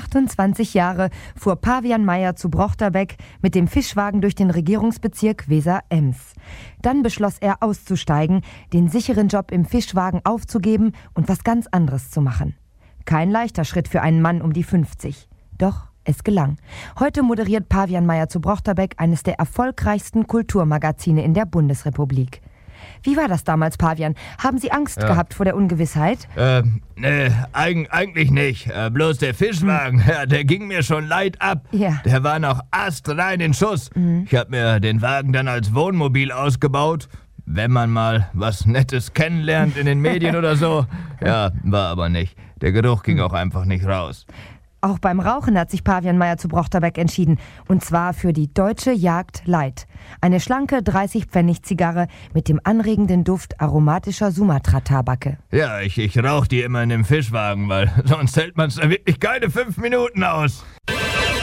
28 Jahre fuhr Pavian Meyer zu Brochterbeck mit dem Fischwagen durch den Regierungsbezirk Weser-Ems. Dann beschloss er auszusteigen, den sicheren Job im Fischwagen aufzugeben und was ganz anderes zu machen. Kein leichter Schritt für einen Mann um die 50. Doch es gelang. Heute moderiert Pavian Meyer zu Brochterbeck eines der erfolgreichsten Kulturmagazine in der Bundesrepublik. Wie war das damals, Pavian? Haben Sie Angst gehabt vor der Ungewissheit? Nee, eigentlich nicht. Bloß der Fischwagen, der ging mir schon leid ab. Ja. Der war noch astrein in Schuss. Ich hab mir den Wagen dann als Wohnmobil ausgebaut. Wenn man mal was Nettes kennenlernt in den Medien oder so. Ja, war aber nicht. Der Geruch ging auch einfach nicht raus. Auch beim Rauchen hat sich Pavian Meyer zu Brochterbeck entschieden. Und zwar für die Deutsche Jagd Light. Eine schlanke 30-Pfennig-Zigarre mit dem anregenden Duft aromatischer Sumatra-Tabake. Ja, ich rauch die immer in dem Fischwagen, weil sonst hält man's da wirklich keine 5 Minuten aus.